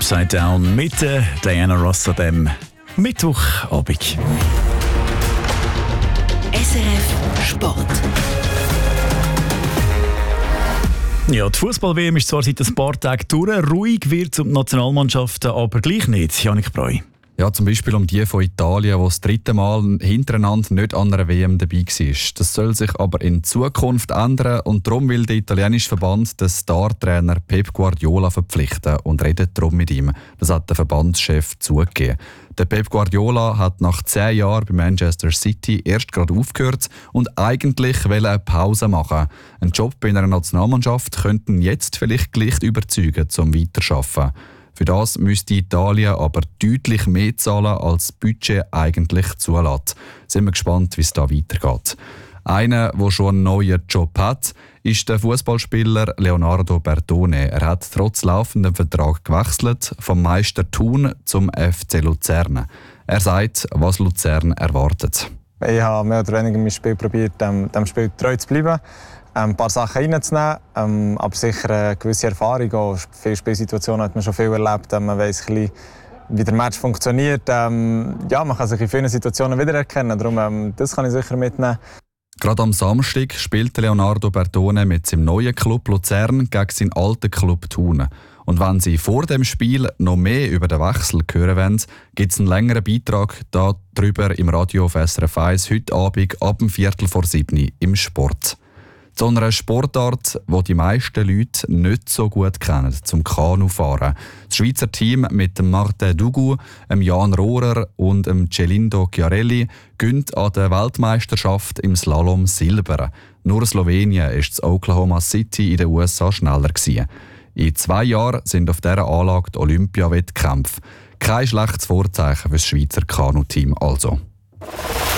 Upside Down mit Diana Ross an dem Mittwochabend. SRF Sport. Ja, die Fußball-WM ist zwar seit ein paar Tagen durch, ruhig wird es um die Nationalmannschaften aber gleich nicht. Janik Breu. Ja, zum Beispiel um die von Italien, die das 3. Mal hintereinander nicht an einer WM dabei war. Das soll sich aber in Zukunft ändern und darum will der italienische Verband den Star-Trainer Pep Guardiola verpflichten und redet darum mit ihm. Das hat der Verbandschef zugegeben. Der Pep Guardiola hat nach 10 Jahren bei Manchester City erst gerade aufgehört und eigentlich will eine Pause machen. Ein Job bei einer Nationalmannschaft könnte ihn jetzt vielleicht gleich überzeugen, zum Weiterarbeiten. Für das müsste Italien aber deutlich mehr zahlen, als das Budget eigentlich zulässt. Sind wir gespannt, wie es da weitergeht. Einer, der schon einen neuen Job hat, ist der Fußballspieler Leonardo Bertone. Er hat trotz laufendem Vertrag gewechselt, vom Meister Thun zum FC Luzern. Er sagt, was Luzern erwartet. Ich habe mehr oder weniger mein Spiel probiert, dem Spiel treu zu bleiben. Ein paar Sachen reinzunehmen, aber sicher eine gewisse Erfahrung. Auch viele Spielsituationen hat man schon viel erlebt. Man weiss ein bisschen, wie der Match funktioniert. Ja, man kann sich in vielen Situationen wiedererkennen. Darum, das kann ich sicher mitnehmen. Gerade am Samstag spielte Leonardo Bertone mit seinem neuen Club Luzern gegen seinen alten Club Thun. Und wenn Sie vor dem Spiel noch mehr über den Wechsel hören wollen, gibt es einen längeren Beitrag darüber im Radio auf SRF 1 heute Abend ab 6:45 im Sport. Zu einer Sportart, die die meisten Leute nicht so gut kennen, zum Kanufahren. Das Schweizer Team mit dem Martin Dugu, dem Jan Rohrer und dem Celindo Chiarelli gönnt an der Weltmeisterschaft im Slalom Silber. Nur Slowenien ist in Oklahoma City in den USA schneller gewesen. In 2 Jahren sind auf dieser Anlage die Olympiawettkämpfe. Kein schlechtes Vorzeichen für das Schweizer Kanuteam also.